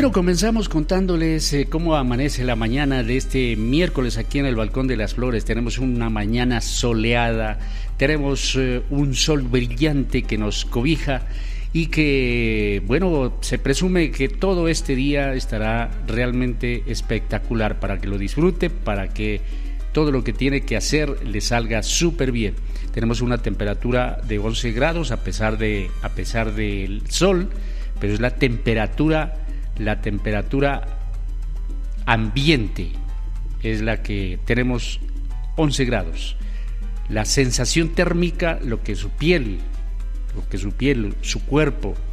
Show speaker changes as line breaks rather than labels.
Bueno, comenzamos contándoles cómo amanece la mañana de este miércoles aquí en el Balcón de las Flores. Tenemos una mañana soleada, tenemos un sol brillante que nos cobija y que, bueno, se presume que todo este día estará realmente espectacular para que lo disfrute, para que todo lo que tiene que hacer le salga súper bien. Tenemos una temperatura de 11 grados a pesar del sol, pero es la temperatura ambiente es la que tenemos 11 grados. La sensación térmica, lo que su piel, su cuerpo